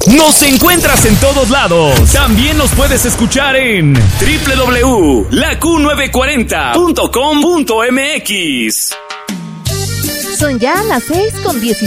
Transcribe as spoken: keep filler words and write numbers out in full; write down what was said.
Nos encuentras en todos lados. También nos puedes escuchar en doble u doble u doble u punto la q novecientos cuarenta punto com punto m x. Son ya las seis con dieciséis